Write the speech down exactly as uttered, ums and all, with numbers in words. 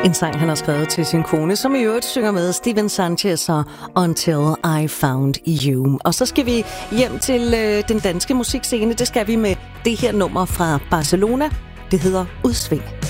En sang, han har skrevet til sin kone, som i øvrigt synger med Steven Sanchez og Until I Found You. Og så skal vi hjem til øh, den danske musikscene. Det skal vi med det her nummer fra Barcelona. Det hedder Udsving.